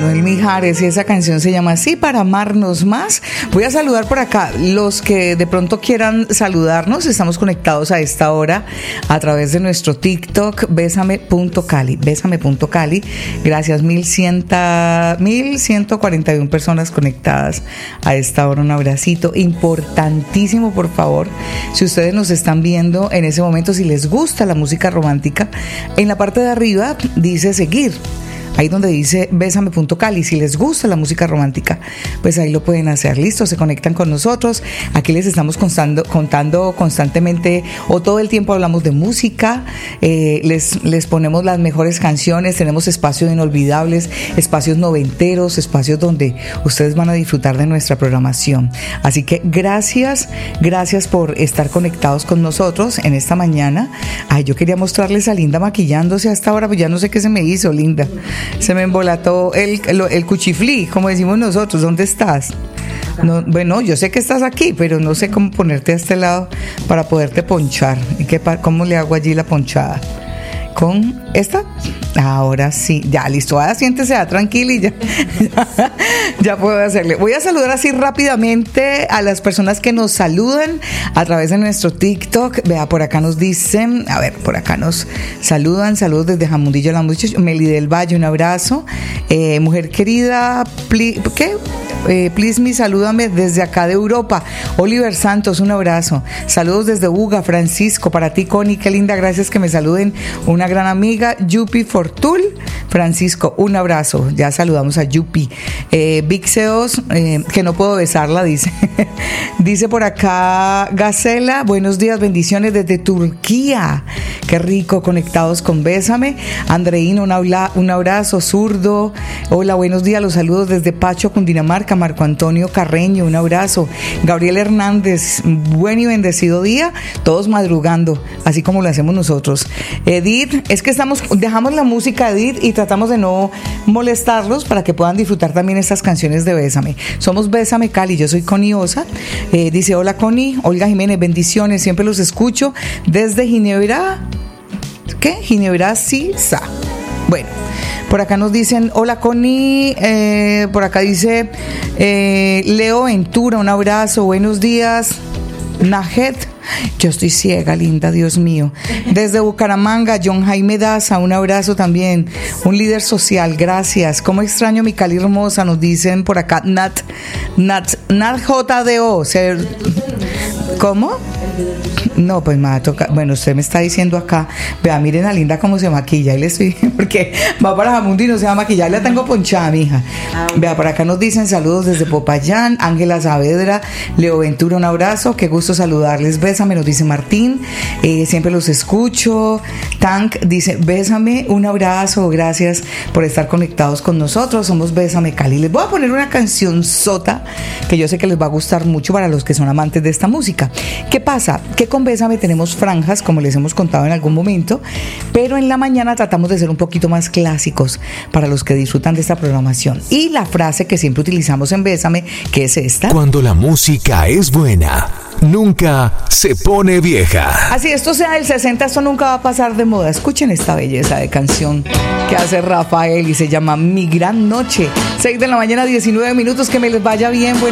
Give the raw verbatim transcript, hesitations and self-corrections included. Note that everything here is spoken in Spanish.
Manuel Mijares, y esa canción se llama así, Para amarnos más. Voy a saludar por acá los que de pronto quieran saludarnos. Estamos conectados a esta hora a través de nuestro TikTok, bésame punto cali, bésame punto cali. Gracias, mil ciento cuarenta y una personas conectadas a esta hora. Un abracito importantísimo, por favor. Si ustedes nos están viendo en ese momento, si les gusta la música romántica, en la parte de arriba dice seguir. Ahí donde dice bésame punto cali, si les gusta la música romántica, pues ahí lo pueden hacer. Listo, se conectan con nosotros. Aquí les estamos contando, contando constantemente, o todo el tiempo hablamos de música, eh, les, les ponemos las mejores canciones, tenemos espacios inolvidables, espacios noventeros, espacios donde ustedes van a disfrutar de nuestra programación. Así que gracias, gracias por estar conectados con nosotros en esta mañana. Ay, yo quería mostrarles a Linda maquillándose hasta ahora, pues ya no sé qué se me hizo, Linda. Se me embolató el, el, el cuchiflí, como decimos nosotros. ¿Dónde estás? No, bueno, yo sé que estás aquí, pero no sé cómo ponerte a este lado para poderte ponchar. ¿Y qué, cómo le hago allí la ponchada? ¿Con esta? Ahora sí, ya listo, ahora siéntese, ya tranquila y ya, ya, ya puedo hacerle. Voy a saludar así rápidamente a las personas que nos saludan a través de nuestro TikTok. Vea, por acá nos dicen, a ver, por acá nos saludan, saludos desde Jamundillo la Muchacha, Meli del Valle, un abrazo. Eh, mujer querida, pli, ¿qué? Eh, please me, salúdame desde acá de Europa. Oliver Santos, un abrazo. Saludos desde Buga, Francisco, para ti, Connie, qué linda, gracias que me saluden. Una gran amiga, Yupi Fortul, Francisco, un abrazo. Ya saludamos a Yupi. Eh, Big Seos, eh, que no puedo besarla, dice. Dice por acá Gacela, buenos días, bendiciones desde Turquía. Qué rico, conectados con Bésame. Andreina, un, habla, un abrazo. Zurdo, hola, buenos días, los saludos desde Pacho, Cundinamarca. Marco Antonio Carreño, un abrazo. Gabriel Hernández, buen y bendecido día, todos madrugando, así como lo hacemos nosotros. Edith, es que estamos, dejamos la música, Edith, y tratamos de no molestarlos para que puedan disfrutar también estas canciones de Bésame. Somos Bésame Cali, yo soy Connie Osa. Eh, dice, hola Connie, Olga Jiménez, bendiciones, siempre los escucho desde Ginebra, ¿qué? Ginebra, Sisa. Bueno, por acá nos dicen, hola Connie, eh, por acá dice eh, Leo Ventura, un abrazo, buenos días. Najet, yo estoy ciega, linda, Dios mío. Desde Bucaramanga, John Jaime Daza, un abrazo también. Un líder social, gracias. Cómo extraño mi Cali hermosa, nos dicen por acá. Nat, Nat, Nat J D O. ¿Cómo? No, pues me va a tocar. Bueno, usted me está diciendo acá, vea, miren a Linda cómo se maquilla. Y le estoy, porque va para Jamundi y no se va a maquillar. La tengo ponchada, mija. Vea, por acá nos dicen saludos desde Popayán. Ángela Saavedra, Leo Ventura, un abrazo. Qué gusto saludarles. Bésame, nos dice Martín. Eh, siempre los escucho. Tank dice, bésame, un abrazo. Gracias por estar conectados con nosotros. Somos Bésame Cali. Les voy a poner una canción sota que yo sé que les va a gustar mucho para los que son amantes de esta música. ¿Qué pasa? Que con Bésame tenemos franjas, como les hemos contado en algún momento, pero en la mañana tratamos de ser un poquito más clásicos para los que disfrutan de esta programación. Y la frase que siempre utilizamos en Bésame, que es esta: cuando la música es buena, nunca se pone vieja. Así, esto sea del sesenta, esto nunca va a pasar de moda. Escuchen esta belleza de canción que hace Rafael y se llama Mi Gran Noche. seis de la mañana, diecinueve minutos, que me les vaya bien.